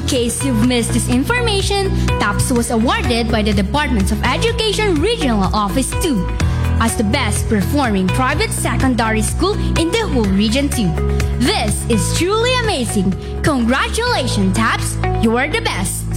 case you've missed this information, TAPS was awarded by the Department of Education Regional Office 2 as the best performing private secondary school in the whole region 2. This is truly amazing. Congratulations, TAPS! You are the best!